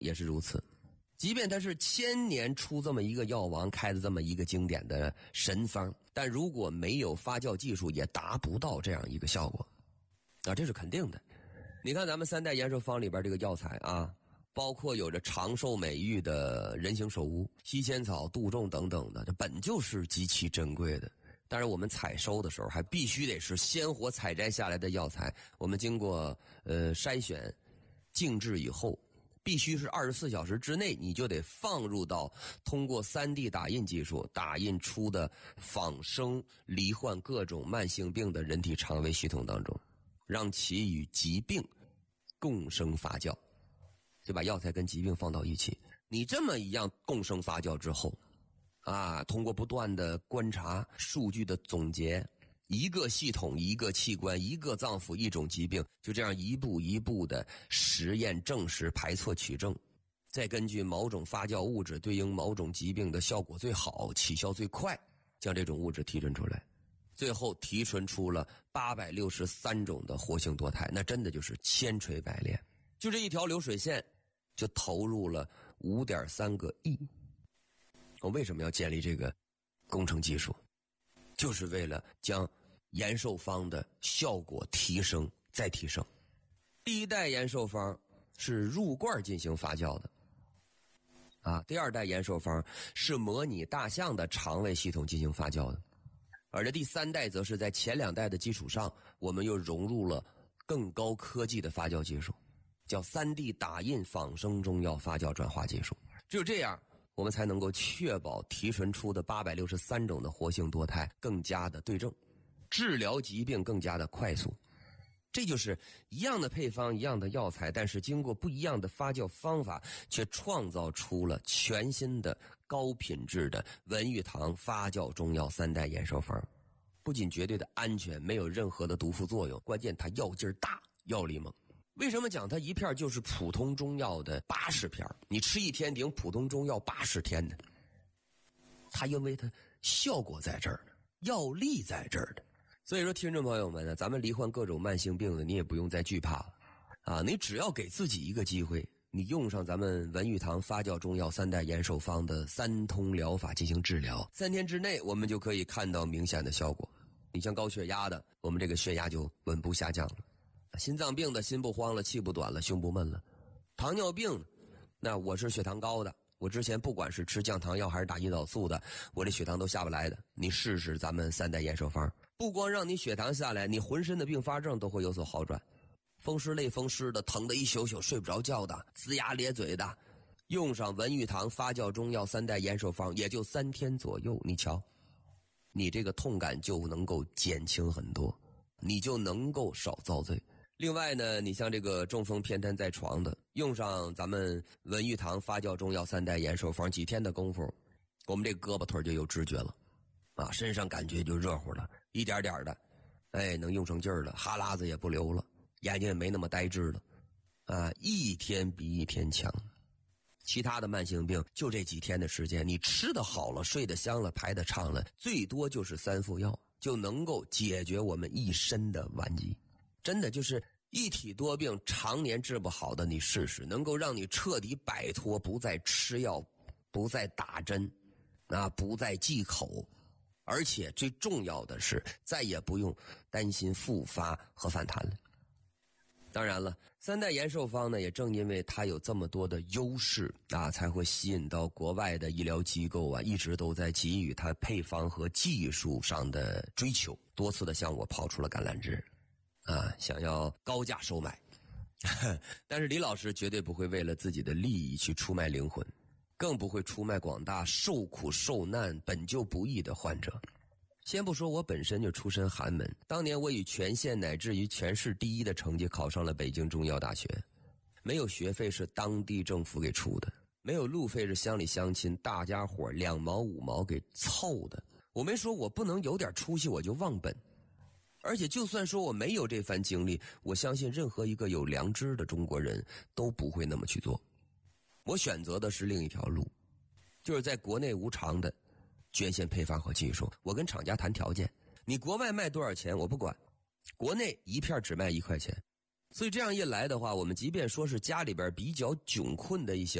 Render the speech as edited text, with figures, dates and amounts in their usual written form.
也是如此。即便他是1000年出这么一个药王，开的这么一个经典的神方，但如果没有发酵技术，也达不到这样一个效果啊，这是肯定的。你看咱们3代延寿方里边这个药材啊，包括有着长寿美誉的人形首乌、西仙草、杜仲等等的，这本就是极其珍贵的。当然我们采收的时候还必须得是鲜活采摘下来的药材，我们经过筛选静置以后，必须是24小时之内你就得放入到通过 3D 打印技术打印出的仿生罹患各种慢性病的人体肠胃系统当中，让其与疾病共生发酵，就把药材跟疾病放到一起。你这么一样共生发酵之后啊，通过不断的观察数据的总结，一个系统一个器官一个脏腑一种疾病，就这样一步一步的实验证实排错取证，再根据某种发酵物质对应某种疾病的效果最好起效最快，将这种物质提纯出来，最后提纯出了863种的活性多肽，那真的就是千锤百炼。就这一条流水线就投入了5.3个亿。我为什么要建立这个工程技术？就是为了将延寿方的效果提升再提升。第1代延寿方是入罐进行发酵的啊，第2代延寿方是模拟大象的肠胃系统进行发酵的，而这第3代则是在前2代的基础上，我们又融入了更高科技的发酵技术，叫 3D 打印仿生中药发酵转化技术。只有这样我们才能够确保提纯出的863种的活性多肽更加的对症，治疗疾病更加的快速。这就是一样的配方一样的药材，但是经过不一样的发酵方法，却创造出了全新的高品质的文玉堂发酵中药3代延寿方。不仅绝对的安全，没有任何的毒副作用，关键它药劲儿大，药力猛。为什么讲它一片就是普通中药的80片？你吃1天顶普通中药80天呢？它因为它效果在这儿呢，药力在这儿呢。所以说听众朋友们呢，咱们罹患各种慢性病的，你也不用再惧怕了啊！你只要给自己一个机会，你用上咱们文玉堂发酵中药3代延寿方的3通疗法进行治疗，3天之内我们就可以看到明显的效果。你像高血压的，我们这个血压就稳步下降了；心脏病的，心不慌了，气不短了，胸不闷了；糖尿病，那我是血糖高的，我之前不管是吃降糖药还是打胰岛素的，我这血糖都下不来的。你试试咱们3代延寿方，不光让你血糖下来，你浑身的并发症都会有所好转。风湿类风湿的，疼得一宿宿睡不着觉的，龇牙咧嘴的，用上文玉堂发酵中药3代延寿方，也就3天左右，你瞧，你这个痛感就能够减轻很多，你就能够少遭罪。另外呢，你像这个中风偏瘫在床的，用上咱们文玉堂发酵中药3代延寿方，几天的功夫，我们这胳膊腿就有知觉了啊，身上感觉就热乎了，一点点的，哎，能用上劲儿了，哈喇子也不流了，眼睛也没那么呆滞了啊，一天比一天强。其他的慢性病就这几天的时间，你吃得好了，睡得香了，排得畅了，最多就是3副药就能够解决我们一身的顽疾。真的就是一体多病常年治不好的，你试试，能够让你彻底摆脱不再吃药，不再打针啊，不再忌口，而且最重要的是再也不用担心复发和反弹了。当然了，3代延寿方呢，也正因为它有这么多的优势啊，才会吸引到国外的医疗机构啊，一直都在给予它配方和技术上的追求，多次的向我抛出了橄榄枝啊，想要高价收买。但是李老师绝对不会为了自己的利益去出卖灵魂，更不会出卖广大受苦受难本就不易的患者。先不说我本身就出身寒门，当年我以全县乃至于全市第一的成绩考上了北京中医药大学，没有学费是当地政府给出的，没有路费是乡里乡亲大家伙2毛5毛给凑的。我没说我不能有点出息我就忘本，而且就算说我没有这番经历，我相信任何一个有良知的中国人都不会那么去做。我选择的是另一条路，就是在国内无偿的捐献配方和技术。我跟厂家谈条件，你国外卖多少钱我不管，国内一片只卖1块钱， 所以这样一来的话，我们即便说是家里边比较窘困的一些